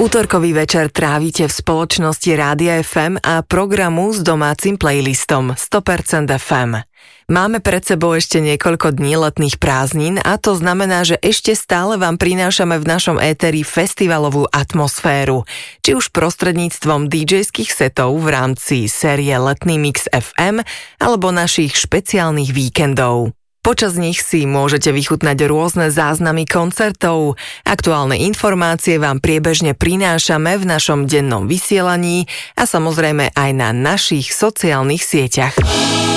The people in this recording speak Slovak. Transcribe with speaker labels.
Speaker 1: Utorkový večer trávite v spoločnosti Rádia FM a programu s domácim playlistom 100% FM. Máme pred sebou ešte niekoľko dní letných prázdnin a to znamená, že ešte stále vám prinášame v našom éteri festivalovú atmosféru, či už prostredníctvom DJ-ských setov v rámci série Letný mix FM alebo našich špeciálnych víkendov. Počas nich si môžete vychutnať rôzne záznamy koncertov. Aktuálne informácie vám priebežne prinášame v našom dennom vysielaní a samozrejme aj na našich sociálnych sieťach.